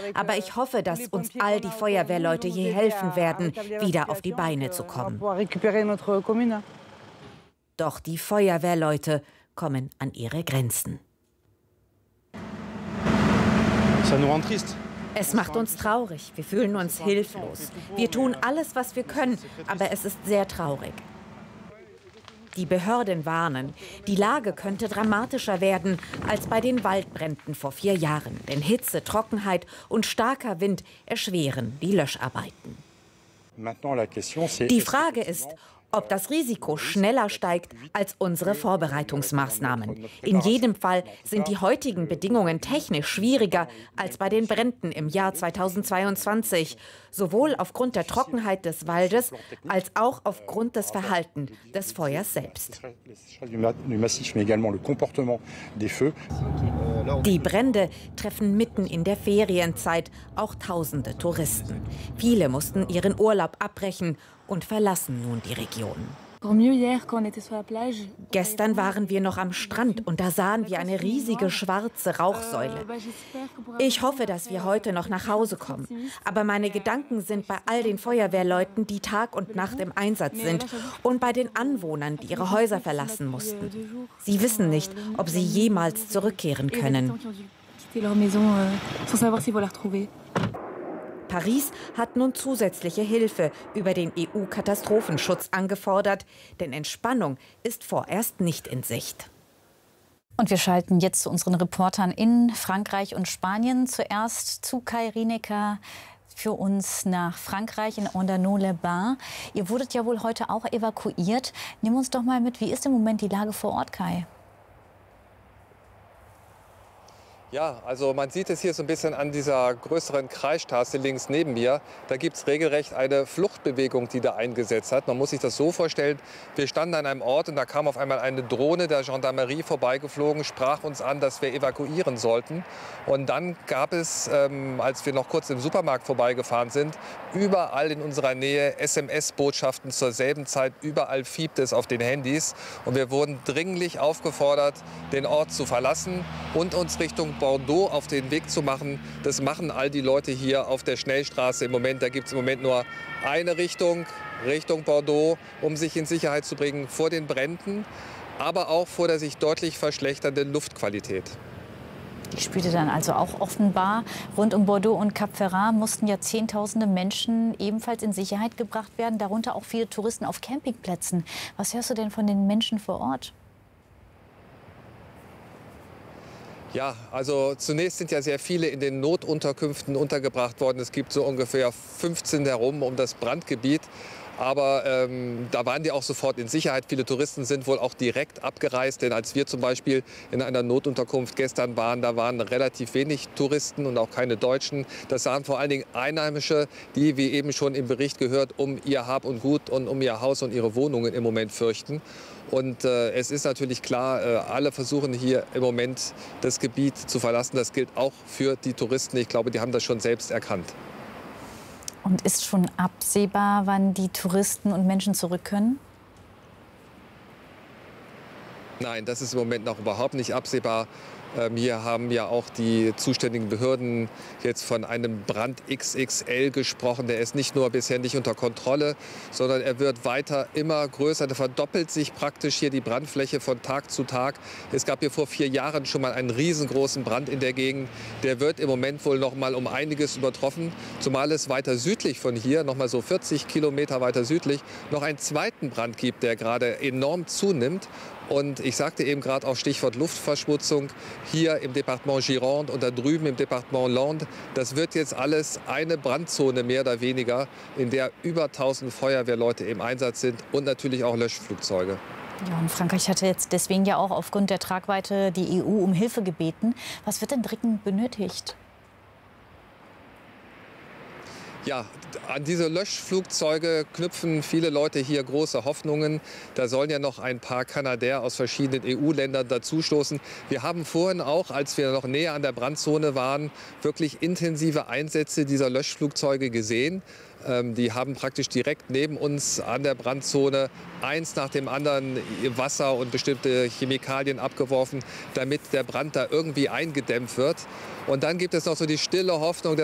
Aber ich hoffe, dass uns all die Feuerwehrleute hier helfen werden, wieder auf die Beine zu kommen. Doch die Feuerwehrleute kommen an ihre Grenzen. Es macht uns traurig, wir fühlen uns hilflos. Wir tun alles, was wir können, aber es ist sehr traurig. Die Behörden warnen, die Lage könnte dramatischer werden als bei den Waldbränden vor 4 Jahren. Denn Hitze, Trockenheit und starker Wind erschweren die Löscharbeiten. Die Frage ist, ob das Risiko schneller steigt als unsere Vorbereitungsmaßnahmen. In jedem Fall sind die heutigen Bedingungen technisch schwieriger als bei den Bränden im Jahr 2022, sowohl aufgrund der Trockenheit des Waldes als auch aufgrund des Verhaltens des Feuers selbst. Die Brände treffen mitten in der Ferienzeit auch tausende Touristen. Viele mussten ihren Urlaub abbrechen und verlassen nun die Region. Gestern waren wir noch am Strand und da sahen wir eine riesige schwarze Rauchsäule. Ich hoffe, dass wir heute noch nach Hause kommen. Aber meine Gedanken sind bei all den Feuerwehrleuten, die Tag und Nacht im Einsatz sind, und bei den Anwohnern, die ihre Häuser verlassen mussten. Sie wissen nicht, ob sie jemals zurückkehren können. Paris hat nun zusätzliche Hilfe über den EU-Katastrophenschutz angefordert, denn Entspannung ist vorerst nicht in Sicht. Und wir schalten jetzt zu unseren Reportern in Frankreich und Spanien. Zuerst zu Kai Rinecker für uns nach Frankreich in Andernaux-les-Bains. Ihr wurdet ja wohl heute auch evakuiert. Nimm uns doch mal mit, wie ist im Moment die Lage vor Ort, Kai? Ja, also man sieht es hier so ein bisschen an dieser größeren Kreisstraße links neben mir. Da gibt es regelrecht eine Fluchtbewegung, die da eingesetzt hat. Man muss sich das so vorstellen, wir standen an einem Ort und da kam auf einmal eine Drohne der Gendarmerie vorbeigeflogen, sprach uns an, dass wir evakuieren sollten. Und dann gab es, als wir noch kurz im Supermarkt vorbeigefahren sind, überall in unserer Nähe SMS-Botschaften zur selben Zeit. Überall fiebt es auf den Handys. Und wir wurden dringlich aufgefordert, den Ort zu verlassen und uns Richtung Bordeaux auf den Weg zu machen. Das machen all die Leute hier auf der Schnellstraße im Moment. Da gibt es im Moment nur eine Richtung, Richtung Bordeaux, um sich in Sicherheit zu bringen vor den Bränden, aber auch vor der sich deutlich verschlechternden Luftqualität. Die spielte dann also auch offenbar. Rund um Bordeaux und Cap Ferrat mussten ja Zehntausende Menschen ebenfalls in Sicherheit gebracht werden, darunter auch viele Touristen auf Campingplätzen. Was hörst du denn von den Menschen vor Ort? Ja, also zunächst sind ja sehr viele in den Notunterkünften untergebracht worden. Es gibt so ungefähr 15 herum um das Brandgebiet. Aber da waren die auch sofort in Sicherheit. Viele Touristen sind wohl auch direkt abgereist. Denn als wir zum Beispiel in einer Notunterkunft gestern waren, da waren relativ wenig Touristen und auch keine Deutschen. Das waren vor allen Dingen Einheimische, die, wie eben schon im Bericht gehört, um ihr Hab und Gut und um ihr Haus und ihre Wohnungen im Moment fürchten. Und es ist natürlich klar, alle versuchen hier im Moment das Gebiet zu verlassen. Das gilt auch für die Touristen. Ich glaube, die haben das schon selbst erkannt. Und ist schon absehbar, wann die Touristen und Menschen zurück können? Nein, das ist im Moment noch überhaupt nicht absehbar. Hier haben ja auch die zuständigen Behörden jetzt von einem Brand XXL gesprochen. Der ist nicht nur bisher nicht unter Kontrolle, sondern er wird weiter immer größer. Da verdoppelt sich praktisch hier die Brandfläche von Tag zu Tag. Es gab hier vor 4 Jahren schon mal einen riesengroßen Brand in der Gegend. Der wird im Moment wohl noch mal um einiges übertroffen, zumal es weiter südlich von hier, noch mal so 40 Kilometer weiter südlich, noch einen zweiten Brand gibt, der gerade enorm zunimmt. Und ich sagte eben gerade auch Stichwort Luftverschmutzung hier im Departement Gironde und da drüben im Departement Landes. Das wird jetzt alles eine Brandzone mehr oder weniger, in der über 1000 Feuerwehrleute im Einsatz sind und natürlich auch Löschflugzeuge. Ja, und Frankreich hatte jetzt deswegen ja auch aufgrund der Tragweite die EU um Hilfe gebeten. Was wird denn dringend benötigt? Ja, an diese Löschflugzeuge knüpfen viele Leute hier große Hoffnungen. Da sollen ja noch ein paar Canadair aus verschiedenen EU-Ländern dazustoßen. Wir haben vorhin auch, als wir noch näher an der Brandzone waren, wirklich intensive Einsätze dieser Löschflugzeuge gesehen. Die haben praktisch direkt neben uns an der Brandzone eins nach dem anderen Wasser und bestimmte Chemikalien abgeworfen, damit der Brand da irgendwie eingedämmt wird. Und dann gibt es noch so die stille Hoffnung,